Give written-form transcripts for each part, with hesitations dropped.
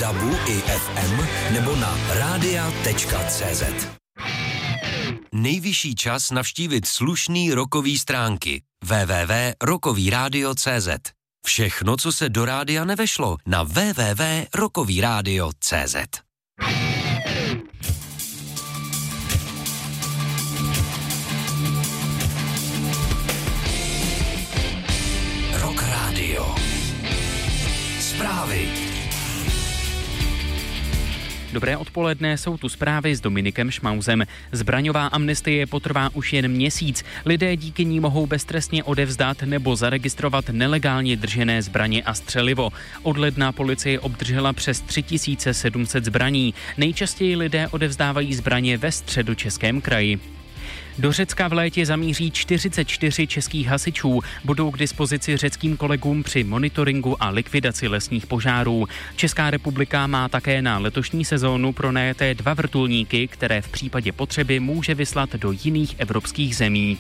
DABu i FM nebo na radia.cz. Nejvyšší čas navštívit slušný rockový stránky www.rockovyradio.cz. Všechno, co se do rádia nevešlo, na www.rockovyradio.cz. Rock Radio. Zprávy. Dobré odpoledne, jsou tu zprávy s Dominikem Šmauzem. Zbraňová amnestie potrvá už jen měsíc. Lidé díky ní mohou beztrestně odevzdat nebo zaregistrovat nelegálně držené zbraně a střelivo. Od ledna policie obdržela přes 3700 zbraní. Nejčastěji lidé odevzdávají zbraně ve Středočeském kraji. Do Řecka v létě zamíří 44 českých hasičů. Budou k dispozici řeckým kolegům při monitoringu a likvidaci lesních požárů. Česká republika má také na letošní sezónu pronajaté 2 vrtulníky, které v případě potřeby může vyslat do jiných evropských zemí.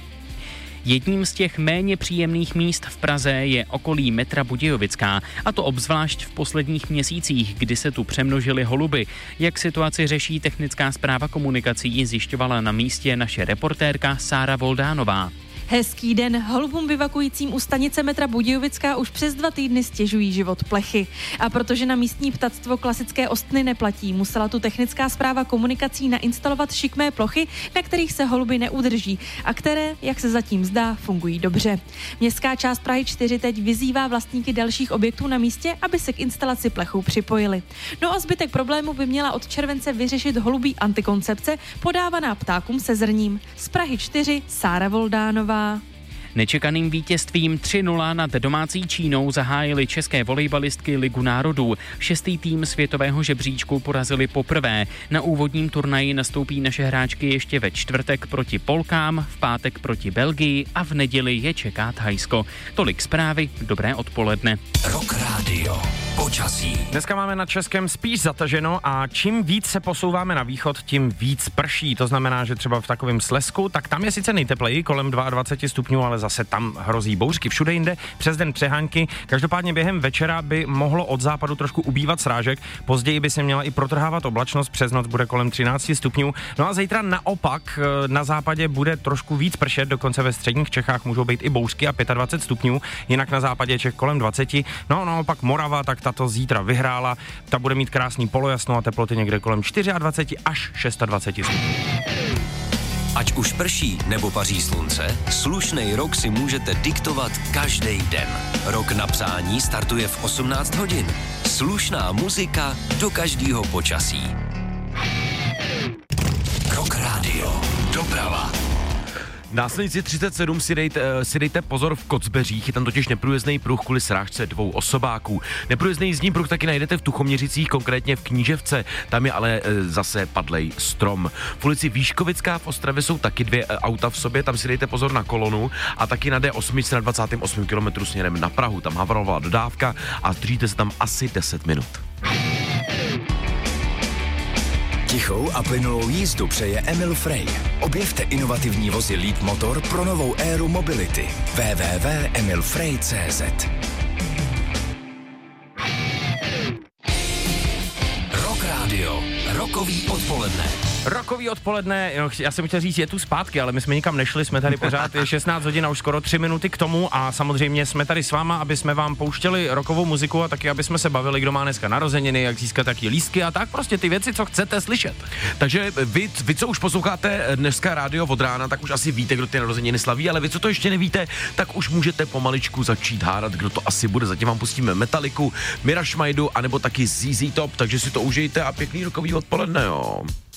Jedním z těch méně příjemných míst v Praze je okolí metra Budějovická, a to obzvlášť v posledních měsících, kdy se tu přemnožily holuby. Jak situaci řeší technická správa komunikací, zjišťovala na místě naše reportérka Sára Voldánová. Hezký den. Holubům bivakujícím u stanice metra Budějovická už přes 2 týdny stěžují život plechy. A protože na místní ptactvo klasické ostny neplatí, musela tu technická správa komunikací nainstalovat šikmé plochy, na kterých se holuby neudrží a které, jak se zatím zdá, fungují dobře. Městská část Prahy 4 teď vyzývá vlastníky dalších objektů na místě, aby se k instalaci plechů připojili. No a zbytek problému by měla od července vyřešit holubí antikoncepce podávaná ptákům se zrním. Z Prahy 4 Sára Voldánová. Nečekaným vítězstvím 3-0 nad domácí Čínou zahájily české volejbalistky Ligu národů. 6. tým světového žebříčku porazili poprvé. Na úvodním turnaji nastoupí naše hráčky ještě ve čtvrtek proti Polkám, v pátek proti Belgii a v neděli je čeká Thajsko. Tolik zprávy, dobré odpoledne. Rock Radio. Počasí. Dneska máme na českém spíš zataženo a čím víc se posouváme na východ, tím víc prší. To znamená, že třeba v takovém Slezsku, tak tam je sice nejtepleji, kolem 22 stupňů, ale zase tam hrozí bouřky. Všude jinde přes den přehánky. Každopádně během večera by mohlo od západu trošku ubývat srážek. Později by se měla i protrhávat oblačnost, přes noc bude kolem 13 stupňů. No a zítra naopak na západě bude trošku víc pršet, dokonce ve středních Čechách můžou být i bouřky a 25 stupňů, jinak na západě Čech kolem 20. No a naopak Morava, tak tato zítra vyhrála. Ta bude mít krásný polojasno a teploty někde kolem 24 až 26 stupňů. Ať už prší nebo paří slunce, slušnej rok si můžete diktovat každý den. Rok na přání startuje v 18 hodin. Slušná muzika do každého počasí. Rock Radio. Doprava. Na silnici 37 si dejte pozor v Kocbeřích, je tam totiž neprůjezdný pruh kvůli srážce 2 osobáků. Neprůjezdný jízdní pruh taky najdete v Tuchoměřicích, konkrétně v Kníževce, tam je ale zase padlej strom. V ulici Výškovická v Ostravě jsou taky 2 auta v sobě, tam si dejte pozor na kolonu a taky na D8 na 28 km směrem na Prahu, tam havarovala dodávka a zdržíte se tam asi 10 minut. Tichou a plynulou jízdu přeje Emil Frey. Objevte inovativní vozy Leapmotor pro novou éru mobility. www.emilfrey.cz. Rock Radio. Rockový odpoledne. Rokový odpoledne, já jsem chtěl říct, je tu zpátky, ale my jsme nikam nešli, jsme tady pořád, je 16 hodin a už skoro 3 minuty k tomu a samozřejmě jsme tady s váma, aby jsme vám pouštěli rockovou muziku a taky, aby jsme se bavili, kdo má dneska narozeniny, jak získat taky lístky a tak prostě ty věci, co chcete slyšet. Takže vy, co už posloucháte dneska rádio od rána, tak už asi víte, kdo ty narozeniny slaví, ale vy, co to ještě nevíte, tak už můžete pomaličku začít hádat, kdo to asi bude. Zatím vám pustíme Metaliku, Mira Šmajdu, anebo taky ZZ Top, takže si to užijte a pěkný rockový odpoledne, jo.